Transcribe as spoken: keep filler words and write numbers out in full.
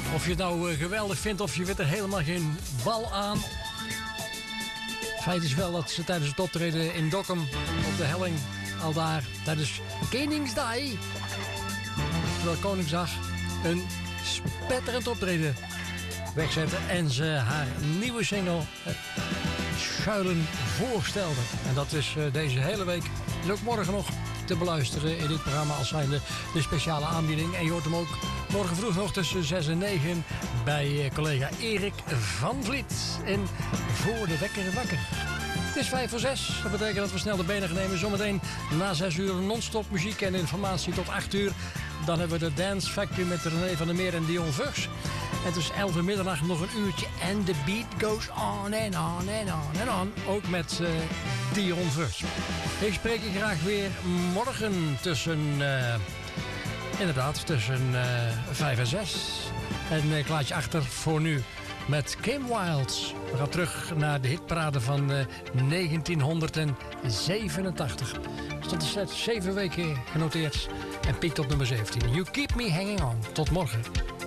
Of je het nou uh, geweldig vindt of je vindt er helemaal geen bal aan. Feit is wel dat ze tijdens het optreden in Dokkum op de helling al daar tijdens Koningsdag, terwijl Koningsdag, een spetterend optreden wegzetten en ze haar nieuwe single Schuilen voorstelde. En dat is uh, deze hele week, is ook morgen nog te beluisteren in dit programma als zijnde de speciale aanbieding. En je hoort hem ook morgen vroeg nog tussen zes en negen bij uh, collega Erik van Vliet in Voor de Wekker Wakker. Het is vijf voor zes. Dat betekent dat we snel de benen gaan nemen. Zometeen na zes uur non-stop muziek en informatie tot acht uur. Dan hebben we de Dance Factory met René van der Meer en Dion Vurs. En tussen elf uur middernacht nog een uurtje. En the beat goes on and on and on and on. Ook met uh, Dion Vurs. Ik spreek je graag weer morgen tussen... Uh, inderdaad, tussen uh, vijf en zes. En ik laat je achter voor nu met Kim Wilde. We gaan terug naar de hitparade van uh, negentienhonderdzevenentachtig. Stond de set zeven weken genoteerd en piekt op nummer zeventien. You Keep Me Hanging On. Tot morgen.